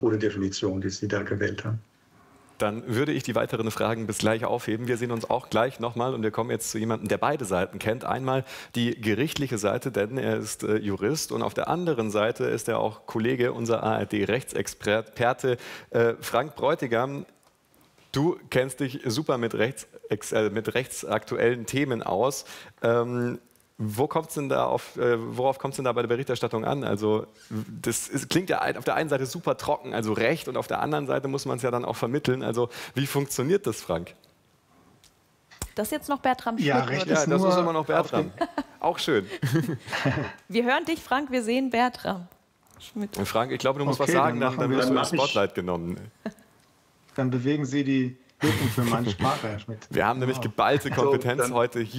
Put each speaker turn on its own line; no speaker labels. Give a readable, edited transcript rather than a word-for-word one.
gute Definition, die Sie da gewählt haben.
Dann würde ich die weiteren Fragen bis gleich aufheben. Wir sehen uns auch gleich nochmal und wir kommen jetzt zu jemandem, der beide Seiten kennt. Einmal die gerichtliche Seite, denn er ist Jurist, und auf der anderen Seite ist er auch Kollege, unser ARD-Rechtsexperte Frank Bräutigam. Du kennst dich super mit rechtsaktuellen Themen aus. Worauf kommt es denn da bei der Berichterstattung an? Also klingt ja auf der einen Seite super trocken, also Recht, und auf der anderen Seite muss man es ja dann auch vermitteln. Also wie funktioniert das, Frank?
Das ist jetzt noch Bertram Schmidt.
Ja, Recht
Ja, das ist immer noch Bertram. Auch schön.
Wir hören dich, Frank, wir sehen Bertram Schmidt.
Und Frank, ich glaube, du musst
Okay,
was sagen,
dann
dann wirst du ins
mach ich-
Spotlight genommen.
Dann bewegen Sie die Lippen für meine Sprache, Herr Schmidt.
Wir haben nämlich geballte Kompetenz
dann-
heute hier.